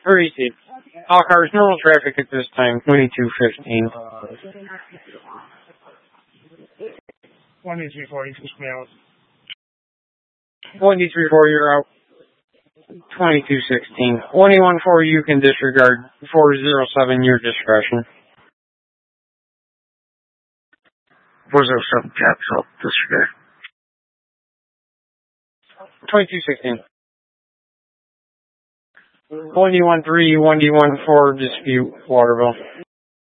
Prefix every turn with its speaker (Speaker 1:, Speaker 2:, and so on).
Speaker 1: Receive. All cars, normal traffic at this time, 2215.
Speaker 2: 18340, push me out.
Speaker 1: 1D34, you're out. 2216. 1D14, you can disregard. 407, your discretion.
Speaker 2: 407, cancel, disregard.
Speaker 1: 2216. 1D13, 1D14, dispute, Waterville.